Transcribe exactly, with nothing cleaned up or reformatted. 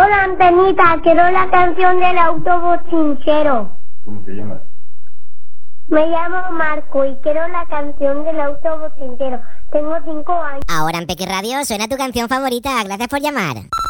Hola, Antenita, quiero la canción del autobús chinchero. ¿Cómo te llamas? Me llamo Marco y quiero la canción del autobús chinchero. Tengo cinco años. Ahora en Pequi Radio suena tu canción favorita. Gracias por llamar.